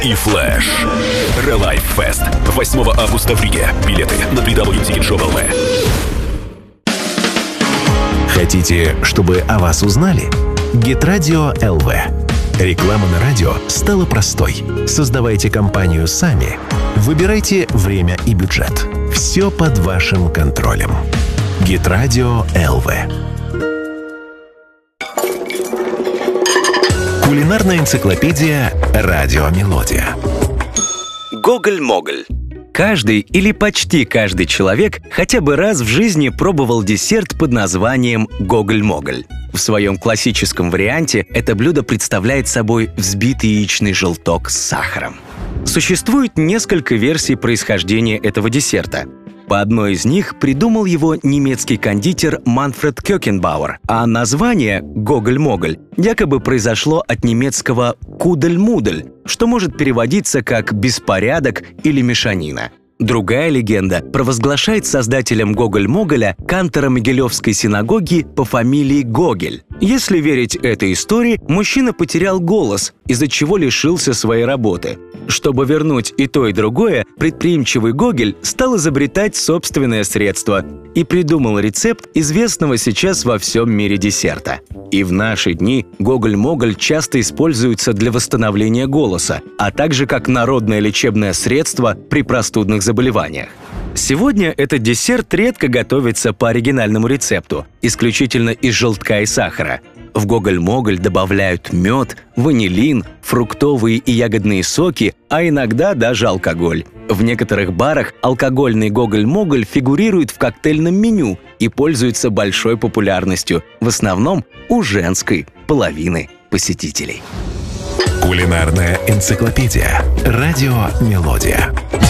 и флэш. Релайф Фест. 8 августа в Риге. Билеты на www.ticketshow.lv. Хотите, чтобы о вас узнали? Гитрадио ЛВ. Реклама на радио стала простой. Создавайте компанию сами. Выбирайте время и бюджет. Все под вашим контролем. Гитрадио ЛВ. Кулинарная энциклопедия «Радиомелодия». Гоголь-моголь. Каждый или почти каждый человек хотя бы раз в жизни пробовал десерт под названием гоголь-моголь. В своем классическом варианте это блюдо представляет собой взбитый яичный желток с сахаром. Существует несколько версий происхождения этого десерта. По одной из них придумал его немецкий кондитер Манфред Кёкенбауэр, а название «гоголь-моголь» якобы произошло от немецкого «кудель-мудель», что может переводиться как «беспорядок» или «мешанина». Другая легенда провозглашает создателем гоголь-моголя кантора Могилевской синагоги по фамилии Гогель. Если верить этой истории, мужчина потерял голос, из-за чего лишился своей работы. Чтобы вернуть и то, и другое, предприимчивый Гогель стал изобретать собственное средство и придумал рецепт известного сейчас во всем мире десерта. И в наши дни гоголь-моголь часто используется для восстановления голоса, а также как народное лечебное средство при простудных заболеваниях. Сегодня этот десерт редко готовится по оригинальному рецепту, исключительно из желтка и сахара. В гоголь-моголь добавляют мед, ванилин, фруктовые и ягодные соки, а иногда даже алкоголь. В некоторых барах алкогольный гоголь-моголь фигурирует в коктейльном меню и пользуется большой популярностью, в основном у женской половины посетителей. Кулинарная энциклопедия «Радиомелодия».